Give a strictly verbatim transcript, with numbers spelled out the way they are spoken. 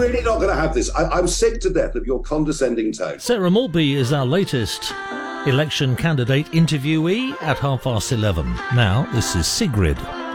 really not going to have this. I, I'm sick to death of your condescending tone. Sarah Maltby is our latest election candidate interviewee at half past eleven. Now, this is Sigrid.